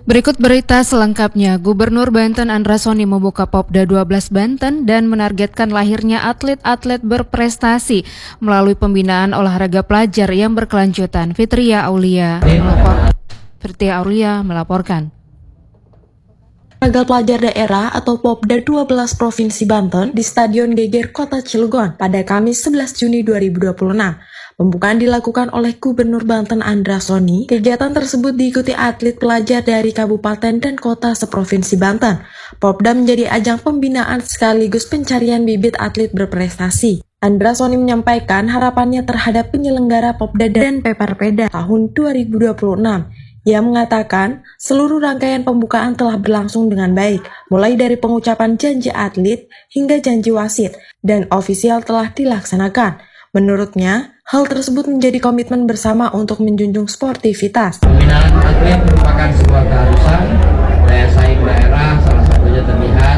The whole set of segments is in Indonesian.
Berikut berita selengkapnya. Gubernur Banten Andra Soni membuka Popda 12 Banten dan menargetkan lahirnya atlet-atlet berprestasi melalui pembinaan olahraga pelajar yang berkelanjutan. Fitria Aulia melaporkan. Olahraga pelajar daerah atau Popda 12 Provinsi Banten di Stadion Geger Kota Cilegon pada Kamis 11 Juni 2026. Pembukaan dilakukan oleh Gubernur Banten Andra Soni. Kegiatan tersebut diikuti atlet pelajar dari kabupaten dan kota seprovinsi Banten. Popda menjadi ajang pembinaan sekaligus pencarian bibit atlet berprestasi. Andra Soni menyampaikan harapannya terhadap penyelenggara Popda dan Peparpeda tahun 2026. Ia mengatakan seluruh rangkaian pembukaan telah berlangsung dengan baik, mulai dari pengucapan janji atlet hingga janji wasit, dan ofisial telah dilaksanakan. Menurutnya, hal tersebut menjadi komitmen bersama untuk menjunjung sportivitas. Pembinaan atlet merupakan sebuah keharusan. Daya saing daerah salah satunya terlihat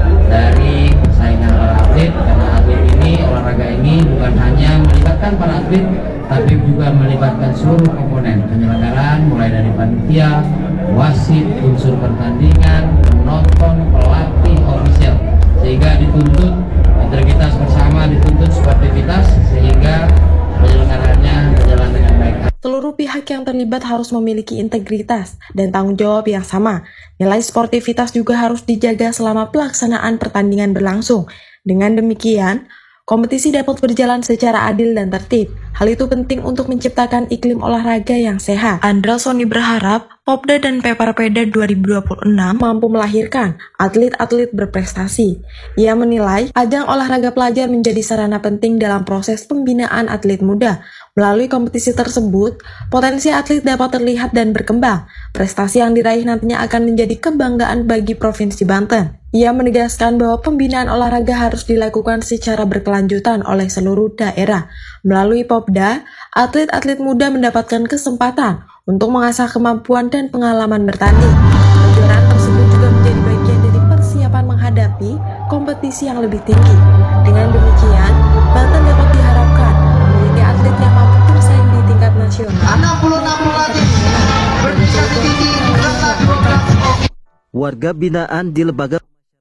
dari persaingan para atlet, karena atlet ini, olahraga ini bukan hanya melibatkan para atlet, tapi juga melibatkan seluruh komponen penyelenggaraan, mulai dari panitia, wasit, unsur pertandingan, penonton, pelatih, ofisial, sehingga dituntut integritas bersama, dituntut sportivitas, sehingga penyelenggaraannya berjalan dengan baik. Seluruh pihak yang terlibat harus memiliki integritas dan tanggung jawab yang sama. Nilai sportivitas juga harus dijaga selama pelaksanaan pertandingan berlangsung. Dengan demikian, kompetisi dapat berjalan secara adil dan tertib. Hal itu penting untuk menciptakan iklim olahraga yang sehat. Andra Soni berharap Popda dan Peparpeda 2026 mampu melahirkan atlet-atlet berprestasi. Ia menilai ajang olahraga pelajar menjadi sarana penting dalam proses pembinaan atlet muda. Melalui kompetisi tersebut, potensi atlet dapat terlihat dan berkembang. Prestasi yang diraih nantinya akan menjadi kebanggaan bagi Provinsi Banten. Ia menegaskan bahwa pembinaan olahraga harus dilakukan secara berkelanjutan oleh seluruh daerah. Melalui Popda, atlet-atlet muda mendapatkan kesempatan untuk mengasah kemampuan dan pengalaman bertanding. Kejuaraan tersebut juga menjadi bagian dari persiapan menghadapi kompetisi yang lebih tinggi. Dengan demikian, Banten dapat diharapkan memiliki atlet yang mampu bersaing di tingkat nasional. 66 pelatih bertingkat tinggi serta program. Warga binaan di lembaga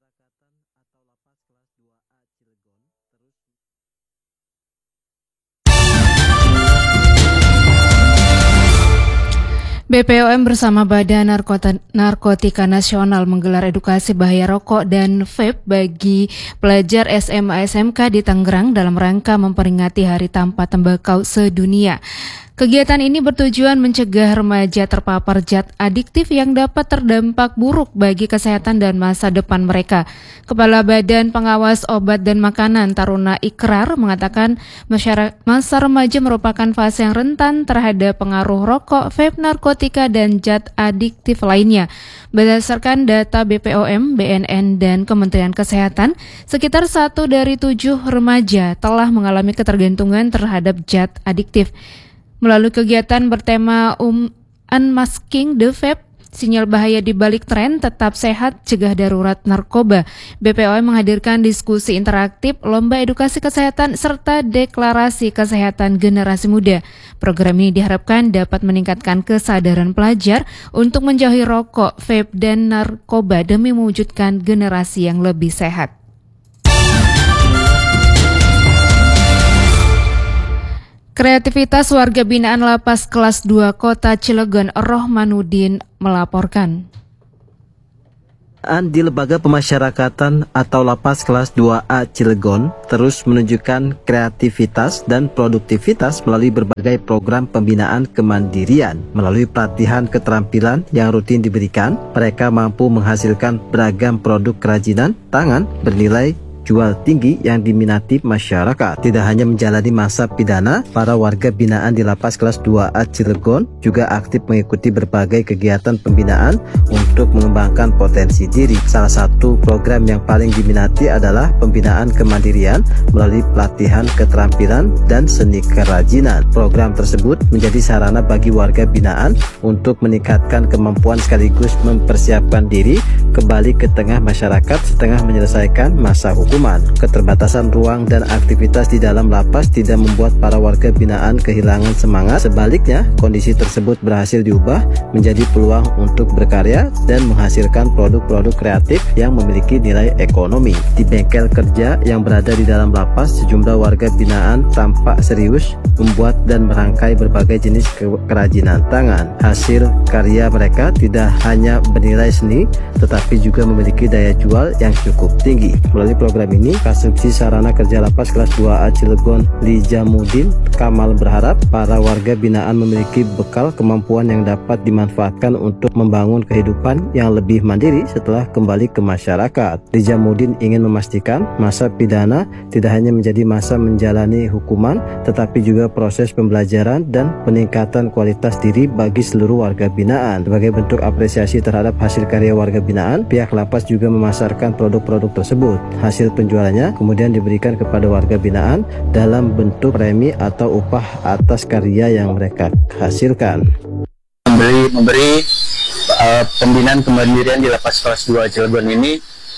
BPOM bersama Badan Narkotika Nasional menggelar edukasi bahaya rokok dan vape bagi pelajar SMA SMK di Tangerang dalam rangka memperingati Hari Tanpa Tembakau Sedunia. Kegiatan ini bertujuan mencegah remaja terpapar zat adiktif yang dapat terdampak buruk bagi kesehatan dan masa depan mereka. Kepala Badan Pengawas Obat dan Makanan Taruna Ikrar mengatakan masa remaja merupakan fase yang rentan terhadap pengaruh rokok, vape, narkotika, dan zat adiktif lainnya. Berdasarkan data BPOM, BNN, dan Kementerian Kesehatan, sekitar 1 dari 7 remaja telah mengalami ketergantungan terhadap zat adiktif. Melalui kegiatan bertema Unmasking the Vape, sinyal bahaya di balik tren tetap sehat, cegah darurat narkoba. BPOM menghadirkan diskusi interaktif, lomba edukasi kesehatan, serta deklarasi kesehatan generasi muda. Program ini diharapkan dapat meningkatkan kesadaran pelajar untuk menjauhi rokok, vape, dan narkoba demi mewujudkan generasi yang lebih sehat. Kreativitas warga binaan Lapas Kelas 2 Kota Cilegon, Rohmanuddin melaporkan. Di Lembaga Pemasyarakatan atau Lapas Kelas 2A Cilegon terus menunjukkan kreativitas dan produktivitas melalui berbagai program pembinaan kemandirian. Melalui pelatihan keterampilan yang rutin diberikan, mereka mampu menghasilkan beragam produk kerajinan tangan bernilai jual tinggi yang diminati masyarakat. Tidak hanya menjalani masa pidana, para warga binaan di Lapas Kelas 2A Cilegon juga aktif mengikuti berbagai kegiatan pembinaan untuk mengembangkan potensi diri. Salah satu program yang paling diminati adalah pembinaan kemandirian melalui pelatihan keterampilan dan seni kerajinan. Program tersebut menjadi sarana bagi warga binaan untuk meningkatkan kemampuan sekaligus mempersiapkan diri kembali ke tengah masyarakat setelah menyelesaikan masa hukum. hukuman. Keterbatasan ruang dan aktivitas di dalam lapas tidak membuat para warga binaan kehilangan semangat. Sebaliknya, kondisi tersebut berhasil diubah menjadi peluang untuk berkarya dan menghasilkan produk-produk kreatif yang memiliki nilai ekonomi. Di bengkel kerja yang berada di dalam lapas, sejumlah warga binaan tampak serius membuat dan merangkai berbagai jenis kerajinan tangan. Hasil karya mereka tidak hanya bernilai seni, tetapi juga memiliki daya jual yang cukup tinggi. Melalui program ini, Kasubsi Sarana Kerja Lapas kelas 2A Cilegon Lijamuddin Kamal berharap para warga binaan memiliki bekal kemampuan yang dapat dimanfaatkan untuk membangun kehidupan yang lebih mandiri setelah kembali ke masyarakat. Lijamuddin ingin memastikan masa pidana tidak hanya menjadi masa menjalani hukuman, tetapi juga proses pembelajaran dan peningkatan kualitas diri bagi seluruh warga binaan. Sebagai bentuk apresiasi terhadap hasil karya warga binaan, pihak lapas juga memasarkan produk-produk tersebut. Hasil penjualannya kemudian diberikan kepada warga binaan dalam bentuk premi atau upah atas karya yang mereka hasilkan. Memberi pembinaan kemandirian di lapas kelas 2 Cilegon ini,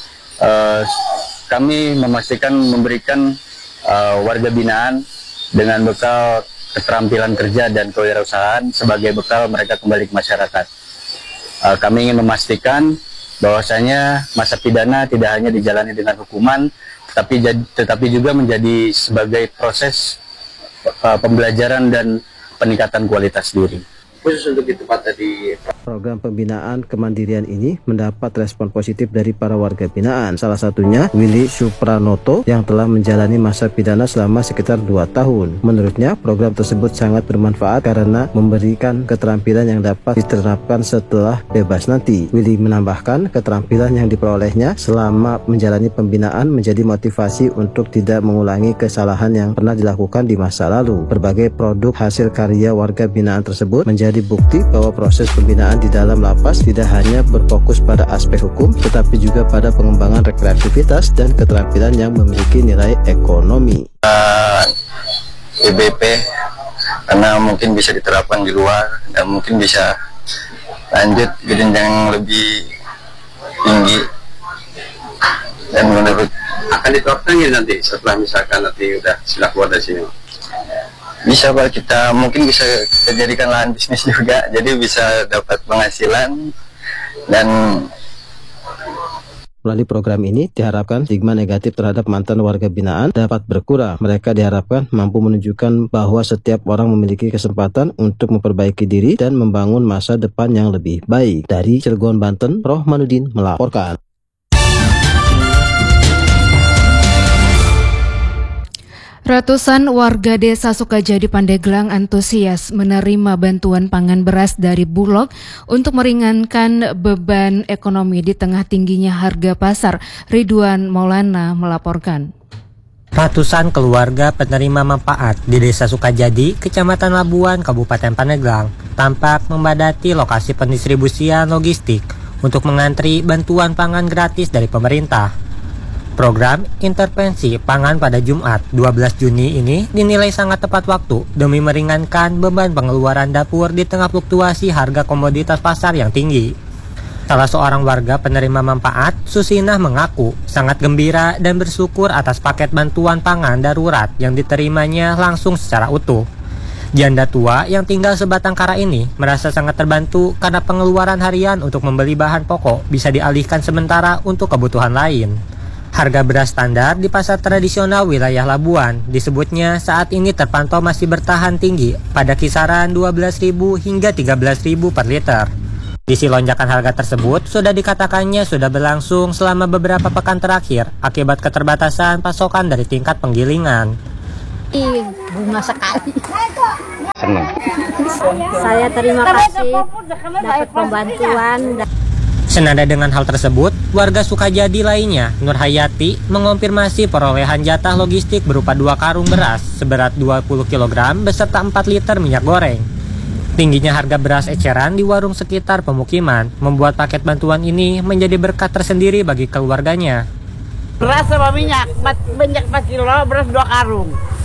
kami memastikan memberikan warga binaan dengan bekal keterampilan kerja dan kewirausahaan sebagai bekal mereka kembali ke masyarakat. Kami ingin memastikan bahwasanya masa pidana tidak hanya dijalani dengan hukuman, tetapi juga menjadi sebagai proses pembelajaran dan peningkatan kualitas diri. Khusus untuk di tempat tadi. Program pembinaan kemandirian ini mendapat respon positif dari para warga binaan. Salah satunya Willy Supranoto yang telah menjalani masa pidana selama sekitar 2 tahun. Menurutnya, program tersebut sangat bermanfaat karena memberikan keterampilan yang dapat diterapkan setelah bebas nanti. Willy menambahkan, keterampilan yang diperolehnya selama menjalani pembinaan menjadi motivasi untuk tidak mengulangi kesalahan yang pernah dilakukan di masa lalu. Berbagai produk hasil karya warga binaan tersebut menjadi bukti bahwa proses pembinaan di dalam lapas tidak hanya berfokus pada aspek hukum, tetapi juga pada pengembangan rekreativitas dan keterampilan yang memiliki nilai ekonomi. EBP karena mungkin bisa diterapkan di luar dan mungkin bisa lanjut ke jenjang lebih tinggi, dan menurut Akan diterapkan ya nanti setelah misalkan nanti udah sudah keluar dari sini. bisa Pak, kita mungkin bisa kita jadikan lahan bisnis juga, jadi bisa dapat penghasilan. Dan melalui program ini diharapkan stigma negatif terhadap mantan warga binaan dapat berkurang. Mereka diharapkan mampu menunjukkan bahwa setiap orang memiliki kesempatan untuk memperbaiki diri dan membangun masa depan yang lebih baik. Dari Cilegon, Banten, Rohmanuddin melaporkan. Ratusan warga desa Sukajadi Pandeglang antusias menerima bantuan pangan beras dari Bulog untuk meringankan beban ekonomi di tengah tingginya harga pasar. Ridwan Maulana melaporkan. Ratusan keluarga penerima manfaat di Desa Sukajadi, Kecamatan Labuan, Kabupaten Pandeglang, tampak membadati lokasi pendistribusian logistik untuk mengantri bantuan pangan gratis dari pemerintah. Program intervensi pangan pada Jumat 12 Juni ini dinilai sangat tepat waktu demi meringankan beban pengeluaran dapur di tengah fluktuasi harga komoditas pasar yang tinggi. Salah seorang warga penerima manfaat, Susinah, mengaku sangat gembira dan bersyukur atas paket bantuan pangan darurat yang diterimanya langsung secara utuh. Janda tua yang tinggal sebatang kara ini merasa sangat terbantu karena pengeluaran harian untuk membeli bahan pokok bisa dialihkan sementara untuk kebutuhan lain. Harga beras standar di pasar tradisional wilayah Labuan disebutnya saat ini terpantau masih bertahan tinggi pada kisaran 12.000 hingga 13.000 per liter. Kondisi lonjakan harga tersebut sudah dikatakannya sudah berlangsung selama beberapa pekan terakhir akibat keterbatasan pasokan dari tingkat penggilingan. Bunga sekali. senang. Saya terima kasih dapat pembantuan. Senada dengan hal tersebut, warga Sukajadi lainnya, Nur Hayati, mengonfirmasi perolehan jatah logistik berupa 2 karung beras seberat 20 kg beserta 4 liter minyak goreng. Tingginya harga beras eceran di warung sekitar pemukiman membuat paket bantuan ini menjadi berkat tersendiri bagi keluarganya. Beras sama minyak 4 kilo, beras 2 karung.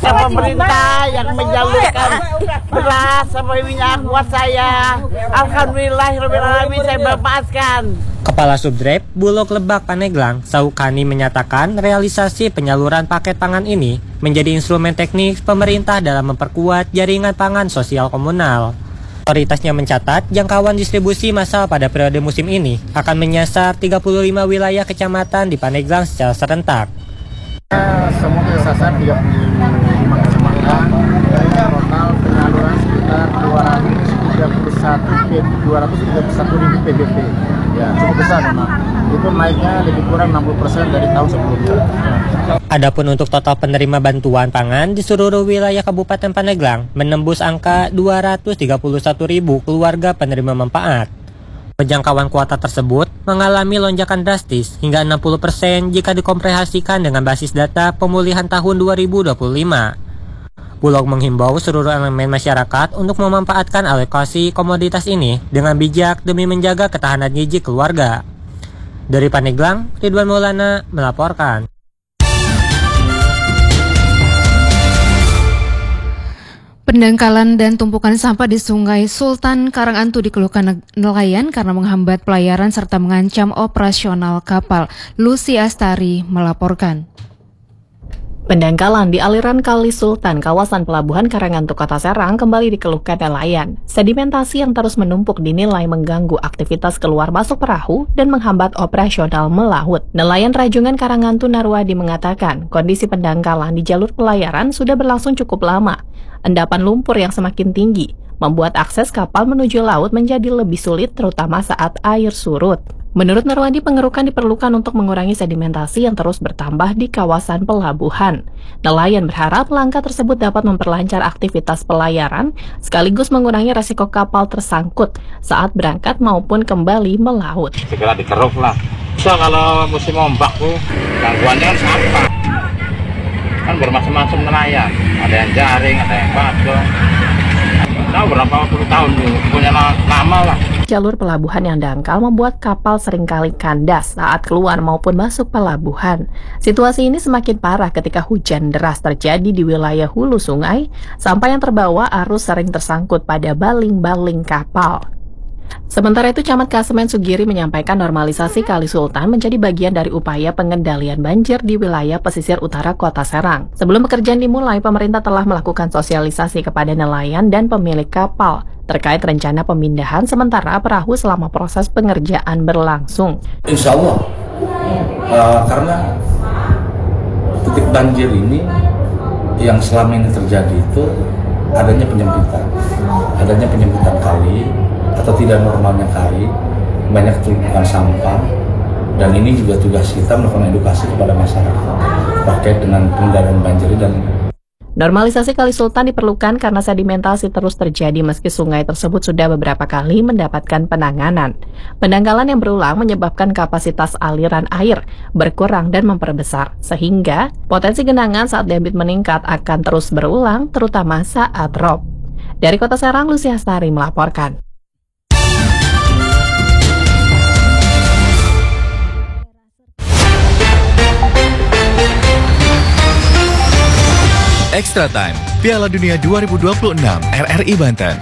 Pemerintah yang menjalurkan beras sama minyak buat saya. Alhamdulillahirrahmanirrahim, saya bermaafkan. Kepala Subdrep Bulog Lebak Paneglang, Saukani menyatakan realisasi penyaluran paket pangan ini menjadi instrumen teknis pemerintah dalam memperkuat jaringan pangan sosial komunal. Otoritasnya mencatat jangkauan distribusi massal pada periode musim ini akan menyasar 35 wilayah kecamatan di Paneglang secara serentak. Semua kesasar 35 kecamatan, total penyaluran sekitar 231.000 PBP. Ya, cukup besar memang. Itu naiknya lebih kurang 60% dari tahun sebelumnya. Adapun untuk total penerima bantuan pangan di seluruh wilayah Kabupaten Paneglang menembus angka 231.000 keluarga penerima manfaat. Penjangkauan kuota tersebut mengalami lonjakan drastis hingga 60% jika dikomprehasikan dengan basis data pemulihan tahun 2025. Bulog menghimbau seluruh elemen masyarakat untuk memanfaatkan alokasi komoditas ini dengan bijak demi menjaga ketahanan gizi keluarga. Dari Paneglang, Ridwan Maulana melaporkan. Pendangkalan dan tumpukan sampah di Sungai Sultan Karangantu dikeluhkan nelayan karena menghambat pelayaran serta mengancam operasional kapal. Lucy Astari melaporkan. Pendangkalan di aliran Kali Sultan, kawasan pelabuhan Karangantu, Kota Serang kembali dikeluhkan nelayan. Sedimentasi yang terus menumpuk dinilai mengganggu aktivitas keluar masuk perahu dan menghambat operasional melaut. Nelayan Rajungan Karangantu Narwadi mengatakan, kondisi pendangkalan di jalur pelayaran sudah berlangsung cukup lama. Endapan lumpur yang semakin tinggi membuat akses kapal menuju laut menjadi lebih sulit, terutama saat air surut. Menurut Narwadi, pengerukan diperlukan untuk mengurangi sedimentasi yang terus bertambah di kawasan pelabuhan. Nelayan berharap langkah tersebut dapat memperlancar aktivitas pelayaran, sekaligus mengurangi resiko kapal tersangkut saat berangkat maupun kembali melaut. Segera dikeruk lah. So, kalau musim ombak tuh, gangguannya kan sampah. Kan bermacam-macam nelayan. Ada yang jaring, ada yang badong. Tahu berapa puluh tahun dulu, punya lama lah. Jalur pelabuhan yang dangkal membuat kapal seringkali kandas saat keluar maupun masuk pelabuhan. Situasi ini semakin parah ketika hujan deras terjadi di wilayah hulu sungai, sampah yang terbawa arus sering tersangkut pada baling-baling kapal. Sementara itu, Camat Kasemen Sugiri menyampaikan normalisasi Kali Sultan menjadi bagian dari upaya pengendalian banjir di wilayah pesisir utara Kota Serang. Sebelum pekerjaan dimulai, pemerintah telah melakukan sosialisasi kepada nelayan dan pemilik kapal terkait rencana pemindahan sementara perahu selama proses pengerjaan berlangsung. Insya Allah, karena titik banjir ini yang selama ini terjadi itu adanya penyempitan kali atau tidak normalnya kali, banyak tumpukan sampah, dan ini juga tugas kita melakukan edukasi kepada masyarakat terkait dengan pengendalian banjir dan normalisasi Kali Sultan diperlukan karena sedimentasi terus terjadi meski sungai tersebut sudah beberapa kali mendapatkan penanganan. Pendangkalan yang berulang menyebabkan kapasitas aliran air berkurang dan memperbesar, sehingga potensi genangan saat debit meningkat akan terus berulang, terutama saat rob. Dari Kota Serang, Lucy Astari melaporkan. Extra Time, Piala Dunia 2026, RRI Banten.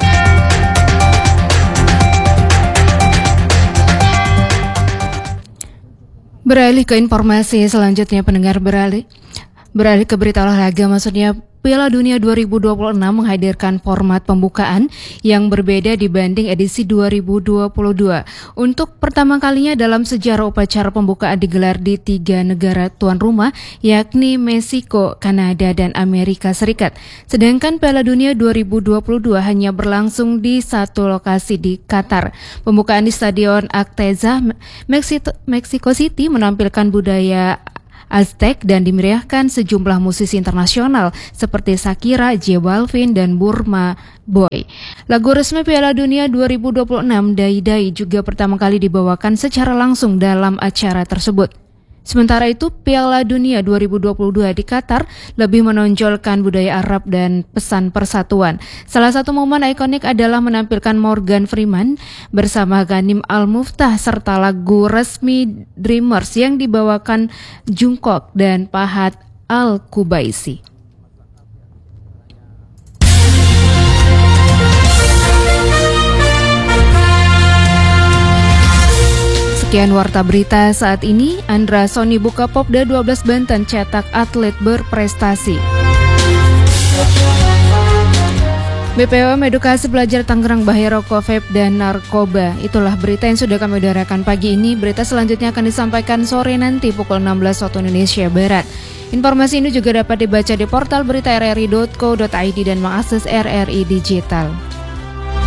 Beralih ke informasi selanjutnya, pendengar, beralih ke berita olahraga, maksudnya Piala Dunia 2026 menghadirkan format pembukaan yang berbeda dibanding edisi 2022. Untuk pertama kalinya dalam sejarah upacara pembukaan digelar di 3 negara tuan rumah, yakni Meksiko, Kanada, dan Amerika Serikat. Sedangkan Piala Dunia 2022 hanya berlangsung di satu lokasi di Qatar. Pembukaan di Stadion Azteca, Mexico City menampilkan budaya Aztec dan dimeriahkan sejumlah musisi internasional seperti Shakira, J Balvin, dan Burma Boy. Lagu resmi Piala Dunia 2026 Dai Dai juga pertama kali dibawakan secara langsung dalam acara tersebut. Sementara itu, Piala Dunia 2022 di Qatar lebih menonjolkan budaya Arab dan pesan persatuan. Salah satu momen ikonik adalah menampilkan Morgan Freeman bersama Ghanim Al-Muftah serta lagu resmi Dreamers yang dibawakan Jungkook dan Fahad Al-Qubaisi. Sekian Warta Berita saat ini. Andra Sony buka Popda 12 Banten cetak atlet berprestasi. BPOM edukasi pelajar Tangerang bahaya rokok, vape, dan narkoba. Itulah berita yang sudah kami udarakan pagi ini. Berita selanjutnya akan disampaikan sore nanti pukul 16 waktu Indonesia Barat. Informasi ini juga dapat dibaca di portal berita rri.co.id dan mengakses RRI Digital.